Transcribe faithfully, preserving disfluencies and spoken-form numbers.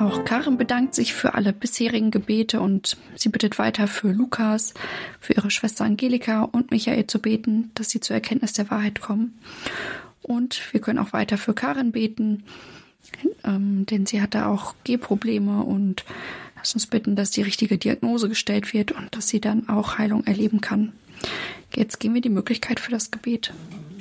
Auch Karin bedankt sich für alle bisherigen Gebete und sie bittet weiter für Lukas, für ihre Schwester Angelika und Michael zu beten, dass sie zur Erkenntnis der Wahrheit kommen. Und wir können auch weiter für Karin beten, ähm, denn sie hatte auch Gehprobleme und lass uns bitten, dass die richtige Diagnose gestellt wird und dass sie dann auch Heilung erleben kann. Jetzt geben wir die Möglichkeit für das Gebet.